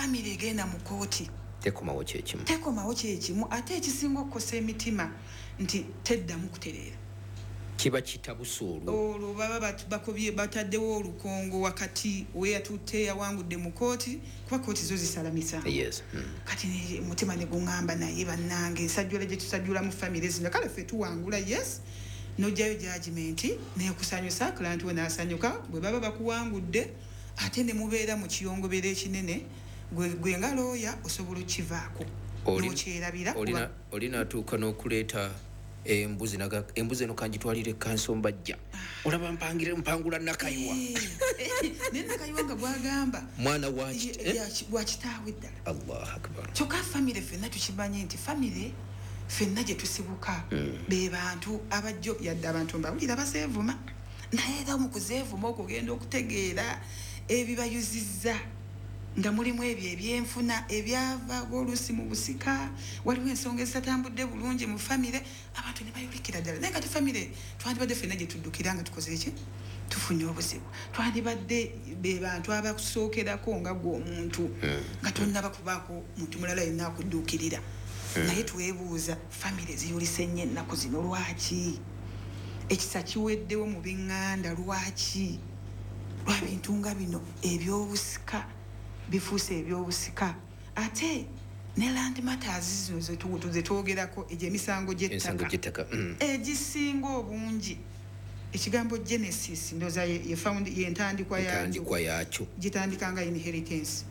family egenda mu kooti tekomawo kyekimu ate ekisinga okukosa emitima nti teddamu kutereera kiba kitabusuulu olwo baba bakobye bataddewo olukongo wakati weyatutte yawangudde mu kooti kuba kooti zo zisala misango kati mutima ne guŋŋamba naye bannange ensajjula gye tusajjula mu famire zino kale ffe tuwangula yes nojjayo judgment nekusanyusa client we n'asanyuka bwe baba bakuwangudde ate ne mubeera mu kiyongobero ekinene gwe nga looya osobola okkivaako nokyerabira olina atuuka n'okuleeta embuzi eno kanjitwalire kanso mbajja olaba mpangula nakayiwa nakayiwa nga gwagamba mwana wakitaawe ddala Allah akbar kyokka famire ffenna tukimanyi nti famire ffenna gye tusibuka be bantu abajjo yadde abantu mbawulira baseevuma naye era mu kuzeevuma okugenda okutegeera ebibayuzizza nga mulimu ebyo ebyenfuna ebyava oluusi mu busika waliwo ensonga ezitatambudde bulungi mu famire abantu ne bayulikira ddala naye kati famire twandibadde ffenna gye tuddukira nga tukoze eki tufunye obuzibu twandibadde be bantu abakusookerako nga gwe omuntu nga tonnaba kubaako muntu mulala yenna akudduukirira naye twebuuza famire ziyulise nnyo ennaku zino lwaki ekisa kiweddewo mu biŋŋanda lwaki lwa bintu nga bino ebyobusika bifuuse ebyobusika ate ne land matters zino zetwogerako egy'emisango gy'ettaka egisinga obungi ekigambo genesis ndoza yentandikwa yakyo gitandika nga inheritance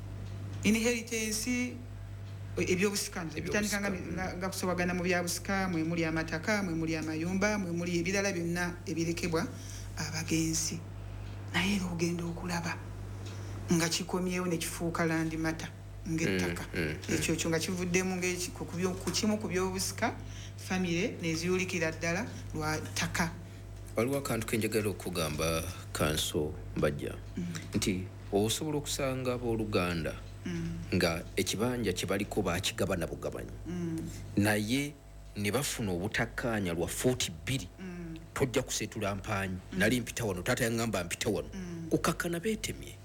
ebyobusika bitandika nga kusobagana mu byabusika mwe muli amataka mwe muli amayumba mwe muli ebirala byonna ebirekebwa abagenzi naye era ogenda okulaba nga kikomyewo ne kifuuka land matter ng'ettaka ekyo nga kivuddemu ku kimu ku byobusika famire neziyulikira ddala lwa ttaka waliwo akantu kenjagala okugamba kanso mbajja nti osobola okusanga abooluganda nga ekibanja kye baliko bakigabana bugabanyi naye ne bafuna obutakkaanya lwa 42 tojja kusetula mpanyi nali mpita wano taata yaŋŋamba mpita wano kukakkana beetemye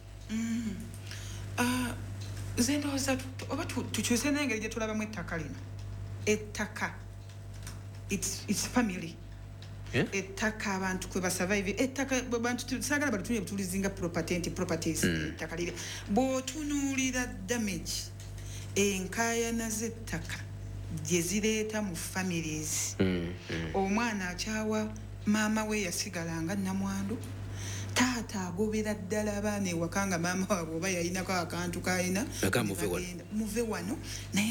nze ndowooza oba tukyuse n'engeri gye tulabamu ettaka lino ettaka its family ettaka abantu kwe basurvive ettaka bantu sagala batutunye butulizinga properties ettaka liri bw'otunuulira damage enkaayana z'ettaka gye zireeta mu families omwana akyawa maama we yasigalanga namwandu taata agobera ddala abaana ewaka nga maama waabwe oba yalinako akantu kayina muve wano naye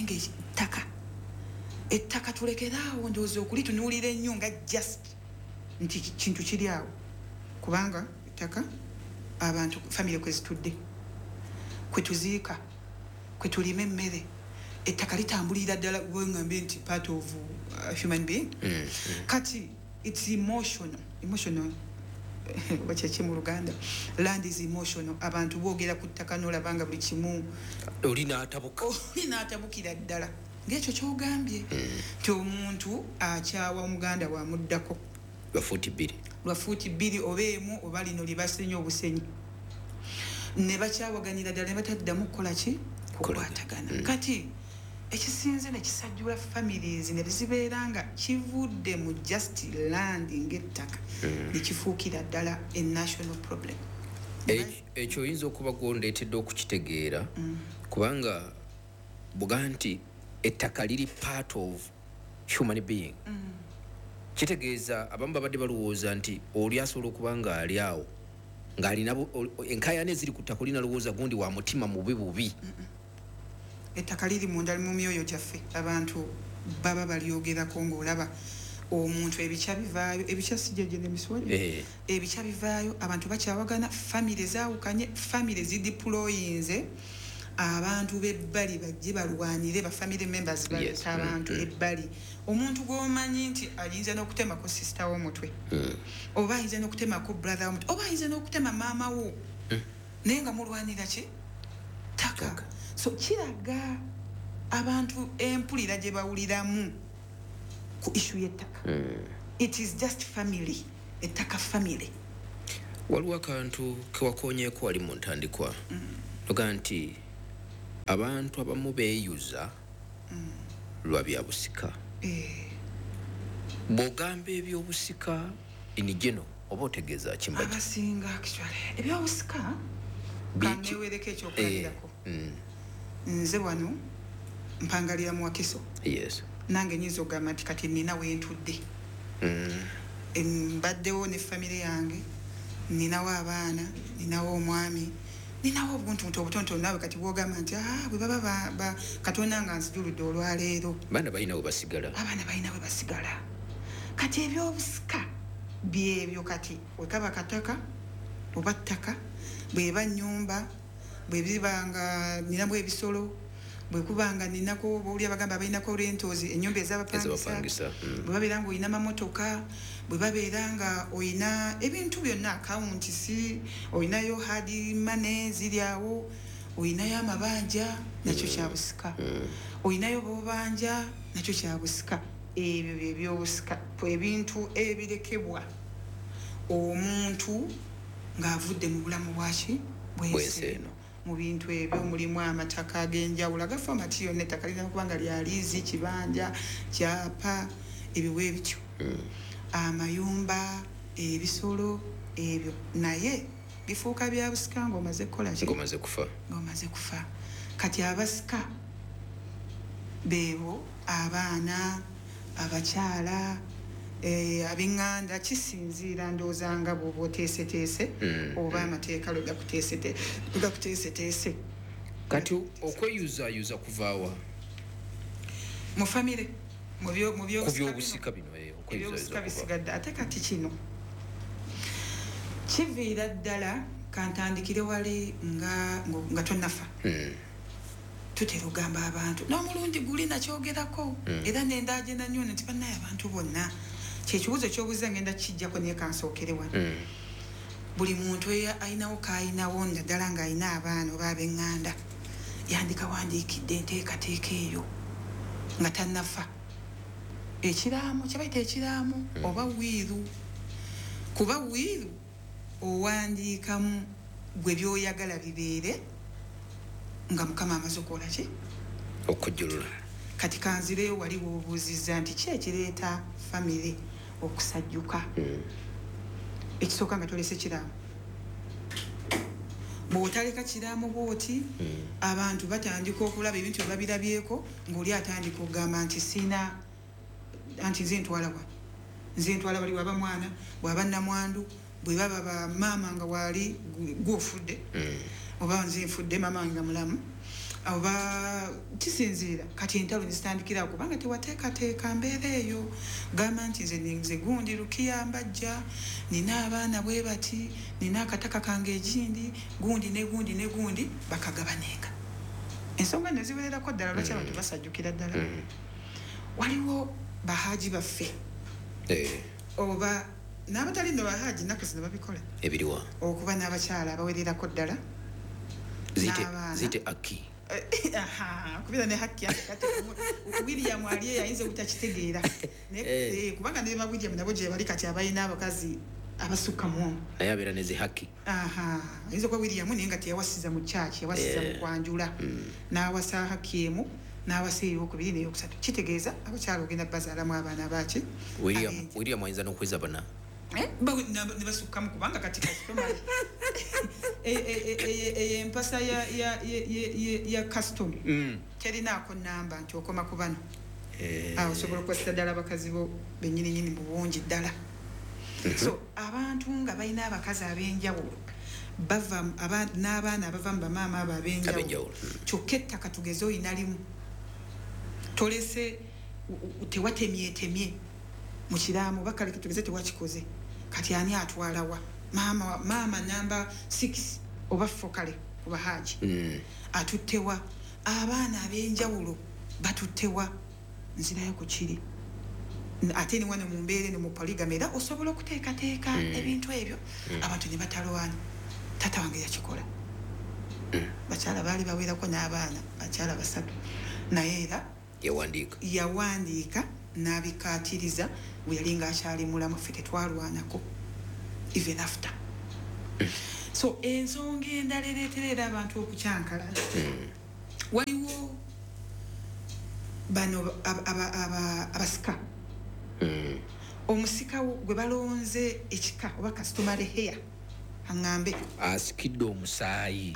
ettaka tulekeraawo ndowooza okulitunuulira ennyo nga just nti kintu kiri awo kubanga ettaka abantu famire kwe zitudde kwe tuziika kwe tulima emmere ettaka litambulira ddala wengambe nti part of human being kati it's emotional wakyaki mu Luganda land is emotional abantu boogera ku ttaka n'olabanga buli kimu oli n'atabukira ddala ng'ekyo kyogambye nti omuntu akyawa omuganda wamuddako lwa fuuti bbiri oba emu oba lino lye basenye obusenyi ne bakyawaganira ddala ne bataddamu kukola ki kukwatagana kati ekisinze ne kisajjula families ne zibeera nga kivudde mu just land ng'ettaka ne kifuukira ddala a national problem ekyo oyinza okuba gondeetedde okukitegeera kubanga buga nti ettaka liri part of human being kitegeeza abamu babadde balowooza nti oli asobola okuba nga ali awo ng'alina enkaayana eziri ku ttaka olina lowooza gundi wa mutima bubi ettaka liri munda mu myoyo gyaffe abantu baba balyogerako ng'olaba omuntu ebikya bivaayo ebikya sijjajja nemiswali ebikya bivaayo abantu bakyawagana famire zaawukanye famire zideployinze abantu bebbali bajje balwanire ba family members baleta abantu ebbali omuntu gwomanyi nti ayinza n'okutemako sister w'omutwe oba ayinza n'okutemako brother w'omutwe oba ayinza n'okutema maama wo naye nga mulwanira ki ttaka so kiraga abantu empulira gye bawuliramu ku issue y'ettaka it is just family ettaka family waliwo akantu kewakoonyeeko wali mu ntandikwa noga nti abantu abamu beeyuza lwa byabusika bw'ogamba ebyobusika inigeno oba otegeeza kimbaji abasinga actually ebyobusika kanewereko ekyokulabirako nze wano mpangalira mu Wakiso yes nange nyinza okugamba nti kati nina wentudde mbaddewo ne famire yange ninawo abaana ninawo omwami ninawo obuntuntu obutontono naawe kati bwogamba nti bwe baba katonda nga nzijuludde olwaleero baana balina we basigala abaana balina we basigala kati ebyobusika byebyo kati wekaba kataka oba ttaka bweba nnyumba bwe bibanga ninamu ebisolo bwe kubanga ninako buli abagamba balinako rentals ennyumba ez'abapangisa bwe babeera nga olina mamotoka bwe babeera nga olina ebintu byonna accounts olinayo hard money ziri awo olinayo amabanja nakyo kyabusika olinayo bobanja nakyo kyabusika ebyo by'ebyobusika ebintu ebirekebwa omuntu ng'avudde mu bulamu bwaki bw'ensi eno mu bintu ebyo mulimu amataka ag'enjawulo agafa amati yonna ettaka lirina kuba nga lya liizi kibanja kyapa ebiwa ebityo amayumba ebisolo ebyo naye bifuuka bya busika ng'omaze kukola ki ng'omaze kufa kati abasika beebo abaana abakyala ab'eŋŋanda kisinziira ndowooza nga bw'oba oteeseteese oba amateeka lwe gakuteeseteese kati okweyuzaayuza kuvaawa mu famire mu byobusika bino ebyobusika bisigadde ate kati kino kiviira ddala kantandikire wali nga tonnafa tutera ogamba abantu n'omulundi guli nakyogerako era nendaaje nanyo nti bannaye abantu bonna kyekibuzo kyobuuza ngenda kijjako naye kansookere wano buli muntu ayinawo kayinawo naddala ng'ayina abaana oba ab'eŋŋanda yandika wandiikidde enteekateeka eyo nga tannafa ekiraamu kyebayita ekiraamu oba wiiru kuba wiiru owandiikamu gwe byoyagala bibeere nga mukama amaze okukola ki okujulula kati kanzireyo wali wobuuzizza nti ki ekireeta famire okusajjuka ekisooka nga tolese kiraamu bw'otaleka kiraamu bw'oti abantu batandika okulaba ebintu bye babirabyeko ng'oli atandika okugamba nti siina anti nze ntwala wali waba mwana bw'aba nnamwandu bwe baba bamaama nga waali gw'ofudde oba nze nfudde maama nga mulamu oba kisinziira kati entalo nezitandikira kubanga tewateekateeka mbeera eyo gamba nti nze gundi Rukiya mbajja nina abaana bwe bati nina akataka kange egindi gundi ne gundi bakagabanenga ensonga neziwererako ddala lwaki abantu basajjukira ddala waliwo bahaji baffe oba n'abatali nno bahaji nnaku zino babikola ebiriwa okuba n'abakyala abawererako ddala zite aki kubira ne haki kati William ali yayinza obutakitegeera kubanga ne William nabo gye bali kati abalina abakazi abasukka mu naye abeera ne zihaki ayinza kuba William naye nga teyawasiza mu church yawasiza mu kwanjula n'awasa haki emu n'awasa eyokubiri n'eyokusatu kitegeeza abakyala ogenda bazaalamu abaana baki William ayinza n'okweza bana ne basukkamu kubanga kati kasitoma empasa ya custom terinaako namba nti okoma ku bano osobola okwesa ddala abakazi bo bennyininyini mu bungi ddala so abantu nga balina abakazi ab'enjawulo n'abaana abava mu bamaama abo ab'enjawulo kyokka ettaka tugeze oyina limu tolese tewatemyetemye mu kiraamu bakaleke tugeze tewakikoze kati ani atwalawa maama namba 6 oba fokale ku bahaji atuttewa abaana ab'enjawulo batuttewa nzirayo ku kiri ate ni wano mu mbeere ne mu polygamy era osobola okuteekateeka ebintu ebyo abantu ne batalwana tata wange yakikola bakyala baali bawerako n'abaana bakyala 3 naye era yawandiika n'abikaatiriza bwe yali ng'akyali mulamu ffe tetwalwanako even after so ensonga endala ereetera era abantu okukyankalala waliwo bano abasika omusika gwe balonze ekika oba customary hair angambe asikidde omusaayi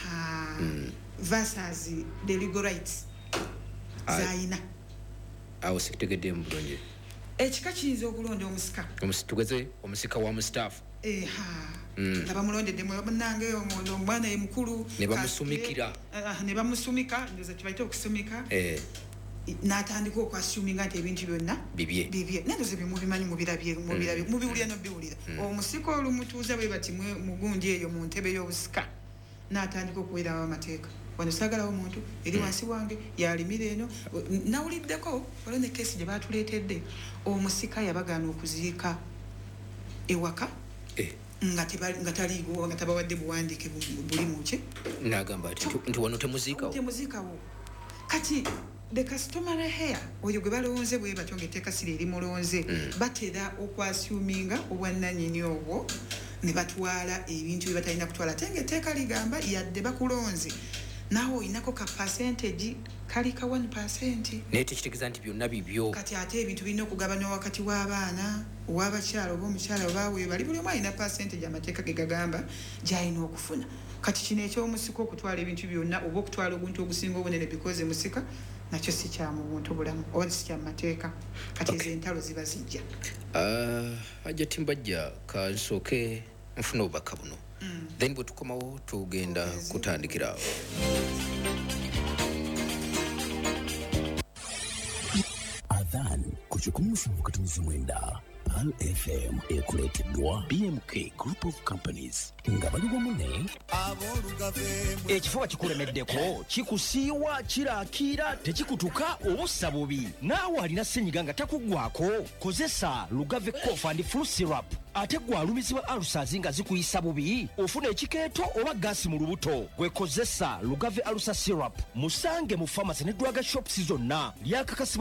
versus the legal rights zaina awo sikitegedde mu bulungi ekika kiyinza okulonda omusika tugeze omusika wa mustaafu abamulondedde munange omwana ye mukulu ne bamusumika ndoza kibaite okusumika n'atandika okwasuminga nti ebintu byonna bibye nendoze bimubimanyi mubiwulira nobiwulira omusika olumutuuza bwe bati mugundi eyo mu ntebe y'obusika n'atandika okuweerawo amateeka wano saagalawo omuntu eri wansi wange yalimira eno nawuliddeko waliwo ne keesi gye baatuleetedde omusika yabagaana okuziika ewaka nga taliiwo nga tabawadde buwandiike buli muki n'agamba nti wano temuziikawo kati the customary hair oyo gwe balonze bwe batyo ng'etteeka siri eri mulonze batera okwasuminga obwannannyini obwo ne batwala ebintu bye batalina kutwala ate ng'etteeka ligamba yadde bakulonze naawe olinako ka percentage kali ka 1%. Naye tekitegeeza nti byonna bibyo. Kati ate ebintu birina okugabanywa wakati w'abaana ow'abakyala oba omukyala obaawe bali buli omu alina percentage amateeka ge gagamba gy'alina okufuna. Kati kino ekyomusika okutwala ebintu byonna oba okutwala oguntu ogusinga obunene because musika nakyo si kya mu buntu bulamu oba si kya mateeka. Kati ezo entalo ziba zijja. Ajja timbajja kansooke nfuna obubaka buno. Then bwe tukomawo tugenda kutandikira awo. Adhan kuchukumusa mkatumizi mwenda Pal FM ekuleteddwa BMK Group of Companies nga bali bamune ekifuba kikulemeddeko kikusiiwa kiraakira tekikutuka obussa bubi naawe alina ssenyiga nga takuggwako kozesa Lugave Cough and Flu Syrup ate gwalumizibwa alusazi nga zikuyisa bubi ofuna ekikeeto oba gaasi mu lubuto gwekozesa Lugave Alusa Syrup musange mu pharmacy ne drug shops zonna lyakakasibwa